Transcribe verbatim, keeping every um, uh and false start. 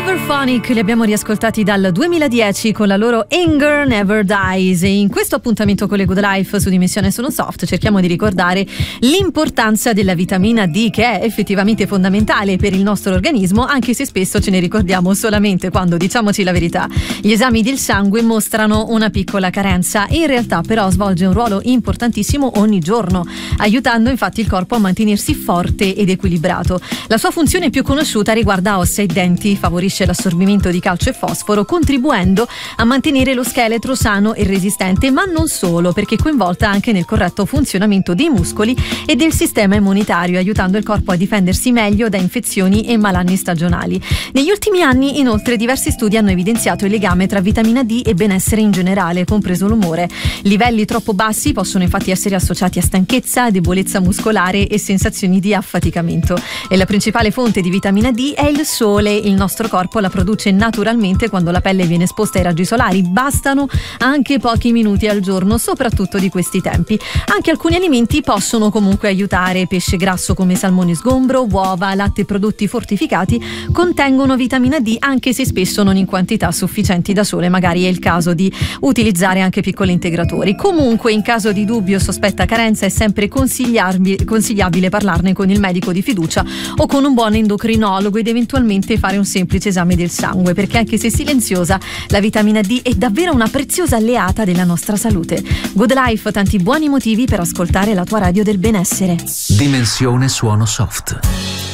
Everphonic li abbiamo riascoltati dal duemiladieci con la loro Anger Never Dies, e in questo appuntamento con le Good Life su Dimensione Sono Soft cerchiamo di ricordare l'importanza della vitamina D, che è effettivamente fondamentale per il nostro organismo, anche se spesso ce ne ricordiamo solamente quando, diciamoci la verità, gli esami del sangue mostrano una piccola carenza. In realtà però svolge un ruolo importantissimo ogni giorno, aiutando infatti il corpo a mantenersi forte ed equilibrato. La sua funzione più conosciuta riguarda ossa e denti, favorisce l'assorbimento di calcio e fosforo, contribuendo a mantenere lo scheletro sano e resistente, ma non solo, perché è coinvolta anche nel corretto funzionamento dei muscoli e del sistema immunitario, aiutando il corpo a difendersi meglio da infezioni e malanni stagionali. Negli ultimi anni, inoltre, diversi studi hanno evidenziato il legame tra vitamina D e benessere in generale, compreso l'umore. Livelli troppo bassi possono infatti essere associati a stanchezza, debolezza muscolare e sensazioni di affaticamento. E la principale fonte di vitamina D è il sole. Il nostro corpo la produce naturalmente quando la pelle viene esposta ai raggi solari. Bastano anche pochi minuti al giorno, soprattutto di questi tempi. Anche alcuni alimenti possono comunque aiutare. Pesce grasso come salmone sgombro, uova, latte e prodotti fortificati contengono vitamina D, anche se spesso non in quantità sufficienti da sole. Magari è il caso di utilizzare anche piccoli integratori. Comunque, in caso di dubbio o sospetta carenza, è sempre consigliabile, consigliabile parlarne con il medico di fiducia o con un buon endocrinologo, ed eventualmente fare un semplice esame del sangue, perché anche se silenziosa, la vitamina D è davvero una preziosa alleata della nostra salute. Good Life, tanti buoni motivi per ascoltare la tua radio del benessere. Dimensione Suono Soft.